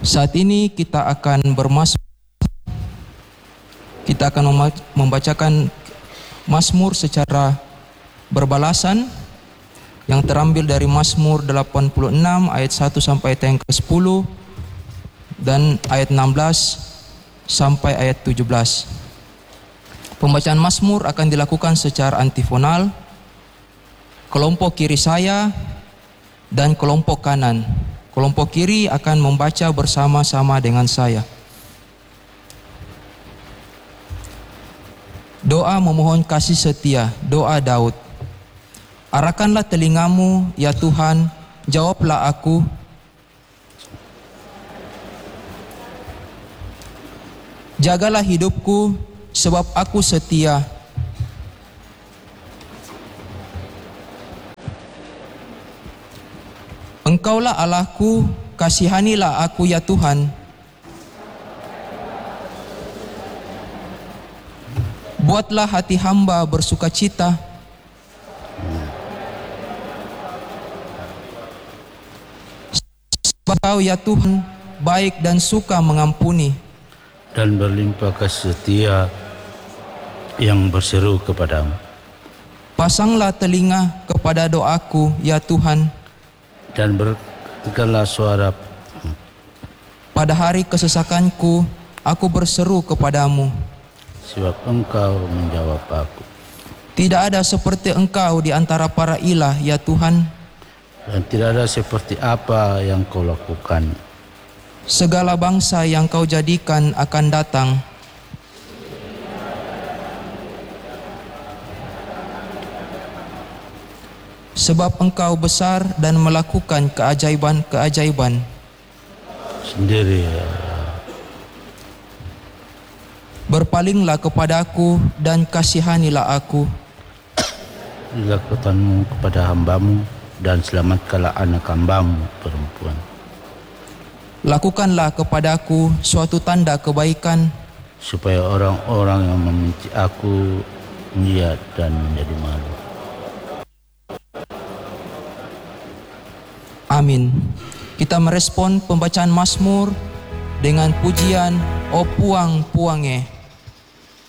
Saat ini kita akan membacakan Mazmur secara berbalasan yang terambil dari Mazmur 86 ayat 1 sampai ayat yang ke-10 dan ayat 16 sampai ayat 17. Pembacaan Mazmur akan dilakukan secara antifonal. Kelompok kiri saya dan kelompok kanan. Kelompok kiri akan membaca bersama-sama dengan saya. Doa memohon kasih setia, doa Daud. Arahkanlah telingamu, ya Tuhan, jawablah aku. Jagalah hidupku, sebab aku setia. Engkaulah Allahku, kasihanilah aku ya Tuhan. Buatlah hati hamba bersukacita. Sebab Engkau ya Tuhan baik dan suka mengampuni, dan berlimpah kasih setia yang berseru kepadamu. Pasanglah telinga kepada doaku ya Tuhan, dan bertegarlah suara. Pada hari kesesakanku aku berseru kepadamu, sebab Engkau menjawab aku. Tidak ada seperti Engkau di antara para ilah ya Tuhan, dan tidak ada seperti apa yang Kau lakukan. Segala bangsa yang Kau jadikan akan datang. Sebab Engkau besar dan melakukan keajaiban-keajaiban. Sendiri. Berpalinglah kepadaku dan kasihanilah aku. Lakukanmu kepada hambamu dan selamatkanlah anak hambamu perempuan. Lakukanlah kepadaku suatu tanda kebaikan, supaya orang-orang yang membenci aku melihat dan menjadi malu. Amin. Kita merespon pembacaan Mazmur dengan pujian O Puang Puange.